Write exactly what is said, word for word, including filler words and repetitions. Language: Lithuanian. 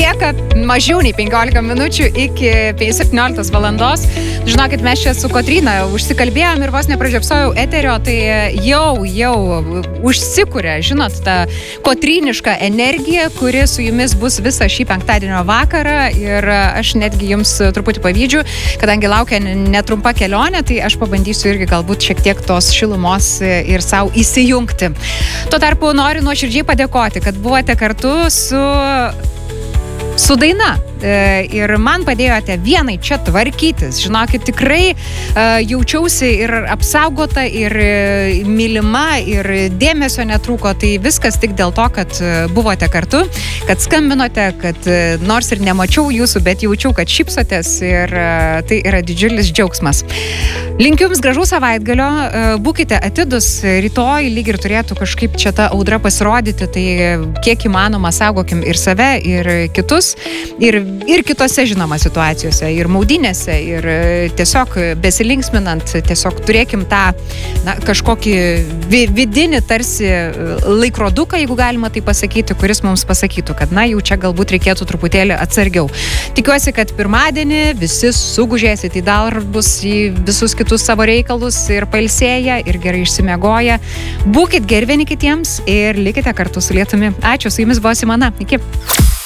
lieka mažiau nei penkiolika minučių iki septynioliktos valandos. Žinokit, mes čia su Kotryna užsikalbėjom ir vos nepražiopsojau eterio, tai jau, jau užsikūrė, žinot, ta kotryniška energija, kuri su jumis bus visą šį penktadienio vakarą ir aš netgi jums truputį pavydžiu, kadangi laukia netrumpa kelionė, tai aš pabandysiu irgi galbūt šiek tiek tos šilumos ir savo įsijungti. Tuo tarpu noriu nuoširdžiai padėkoti, kad buvote kartu su, su daina. Ir man padėjote vienai čia tvarkytis. Žinokit, tikrai jaučiausi ir apsaugota, ir mylima, ir dėmesio netrūko. Tai viskas tik dėl to, kad buvote kartu, kad skambinote, kad nors ir nemačiau jūsų, bet jaučiau, kad šypsotės ir tai yra didžiulis džiaugsmas. Linkiu jums gražų savaitgalio, būkite atidus, rytoj lyg ir turėtų kažkaip čia ta audra pasirodyti, tai kiek įmanoma saugokim ir save, ir kitus, ir ir kitose žinoma situacijose, ir maudynėse, ir tiesiog besilinksminant, tiesiog turėkim tą na, kažkokį vi, vidinį tarsi laikroduką, jeigu galima tai pasakyti, kuris mums pasakytų, kad na, jau čia galbūt reikėtų truputėlį atsargiau. Tikiuosi, kad pirmadienį visi sugužėsit į darbus, į visus kitus savo reikalus ir pailsėję, ir gerai išsimiegoję. Būkit geri vieni kitiems ir likite kartu su lietumi. Ačiū, su jumis buvo Simona. Iki.